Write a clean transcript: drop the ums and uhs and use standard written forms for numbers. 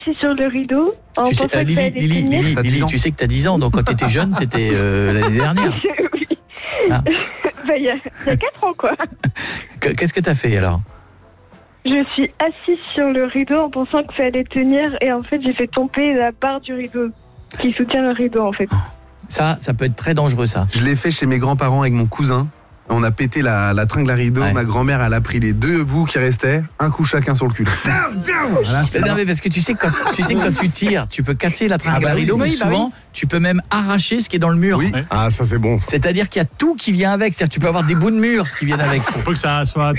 assis sur le rideau. En Tu sais, pensant que ça allait Lily, tenir. tu sais que t'as 10 ans, donc quand t'étais jeune, c'était l'année dernière. Oui. Ah. Il y a 4 ans, quoi. Qu'est-ce que t'as fait alors? Je suis assise sur le rideau en pensant que ça allait tenir et en fait j'ai fait tomber la barre du rideau qui soutient le rideau en fait. Ça peut être très dangereux ça. Je l'ai fait chez mes grands-parents avec mon cousin. On a pété la tringle à rideau. Ouais. Ma grand-mère, elle a pris les 2 bouts qui restaient, un coup chacun sur le cul. Voilà, je Non mais parce que tu sais que quand tu tires, tu peux casser la tringle Ah bah à oui. rideau, mais Oui, bah souvent tu peux même arracher ce qui est dans le mur. Oui. Ouais. Ah, ça c'est bon. C'est-à-dire qu'il y a tout qui vient avec, c'est-à-dire que tu peux avoir des bouts de mur qui viennent avec. Pour peu que ça soit